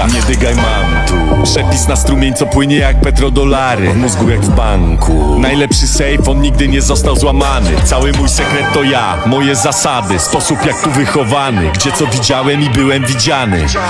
banka. Nie dygaj, mam tu przepis na strumień, co płynie jak petrodolary. W mózgu jak w banku. Najlepszy safe, on nigdy nie został złamany. Cały mój sekret to ja, moje zasady, sposób jak tu wychowany. Gdzie co widziałem i byłem widziany.